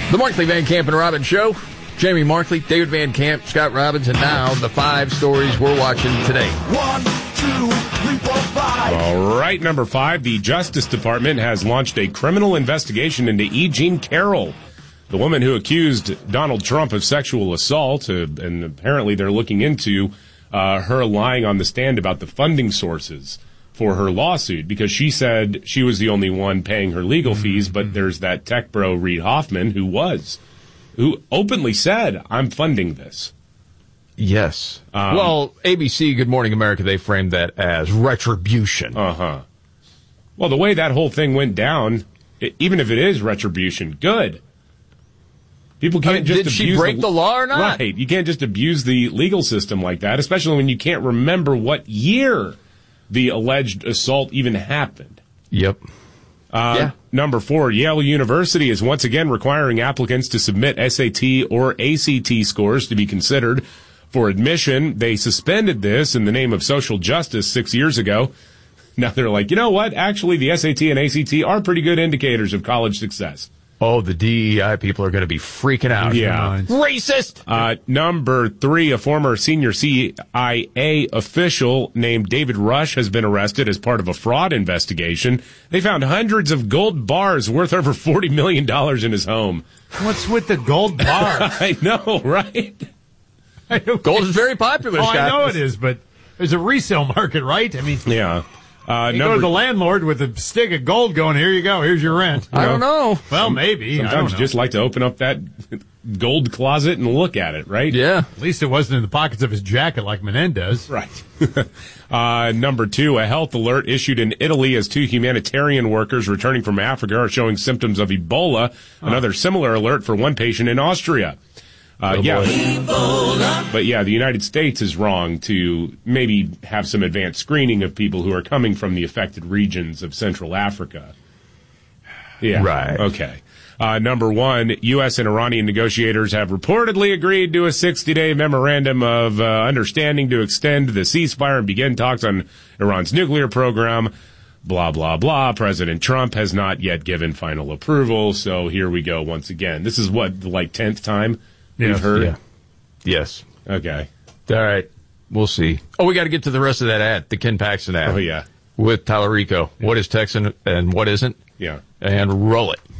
The Markley, Van Camp, and Robbins Show. Jamie Markley, David Van Camp, Scott Robbins, and now the 5 stories we're watching today. 1, 2, 3, 4, 5. All right, number 5, the Justice Department has launched a criminal investigation into E. Jean Carroll, the woman who accused Donald Trump of sexual assault, and apparently they're looking into her lying on the stand about the funding sources for her lawsuit, because she said she was the only one paying her legal fees, but there's that tech bro, Reid Hoffman, who openly said, I'm funding this. Yes. Well, ABC, Good Morning America, they framed that as retribution. Uh-huh. Well, the way that whole thing went down, even if it is retribution, good. People can't just abuse... Did she break the law or not? Right. You can't just abuse the legal system like that, especially when you can't remember what year the alleged assault even happened. Yep. Number 4, Yale University is once again requiring applicants to submit SAT or ACT scores to be considered for admission. They suspended this in the name of social justice 6 years ago. Now they're like, you know what? Actually, the SAT and ACT are pretty good indicators of college success. Oh, the DEI people are going to be freaking out. Yeah. Racist! Number 3, a former senior CIA official named David Rush has been arrested as part of a fraud investigation. They found hundreds of gold bars worth over $40 million in his home. What's with the gold bars? I know, right? Gold is very popular, Scott. I know it is, but there's a resale market, right? I mean, yeah. You go to the landlord with a stick of gold going, here you go, here's your rent. I don't know. Well, maybe. Sometimes you just like to open up that gold closet and look at it, right? Yeah. At least it wasn't in the pockets of his jacket like Menendez. Right. Number 2, a health alert issued in Italy as 2 humanitarian workers returning from Africa are showing symptoms of Ebola. Another similar alert for 1 patient in Austria. But the United States is wrong to maybe have some advanced screening of people who are coming from the affected regions of Central Africa. Yeah. Right. Okay. Number 1, U.S. and Iranian negotiators have reportedly agreed to a 60-day memorandum of understanding to extend the ceasefire and begin talks on Iran's nuclear program. Blah, blah, blah. President Trump has not yet given final approval, so here we go once again. This is what, the 10th time we've heard? Yeah. Yes. Okay. All right. We'll see. Oh, we got to get to the rest of that ad, the Ken Paxton ad. Oh, yeah. With Tallarico. What is Texan and what isn't? Yeah. And roll it.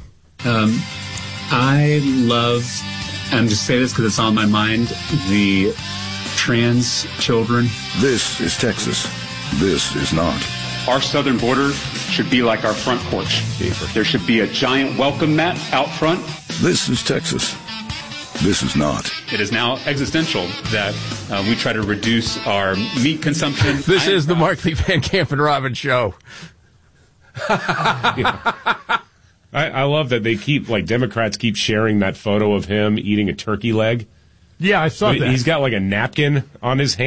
I love, I'm just saying this because it's on my mind, the trans children. This is Texas. This is not. Our southern border should be like our front porch. There should be a giant welcome mat out front. This is Texas. This is not. It is now existential that we try to reduce our meat consumption. This is the Markley, Van Camp, and Robbins Show. I love that they Democrats keep sharing that photo of him eating a turkey leg. Yeah, I saw that. He's got a napkin on his hand.